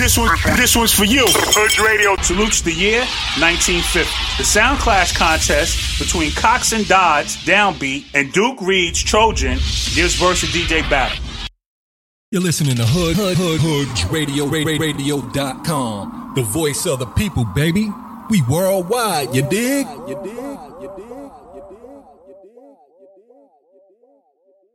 This one's for you. Hood Radio salutes the year 1950. The Sound Clash contest between Cox and Dodds, Downbeat, and Duke Reed's Trojan gives birth to DJ Battle. You're listening to Hood Radio, radio.com. The voice of the people, baby. We worldwide, you dig?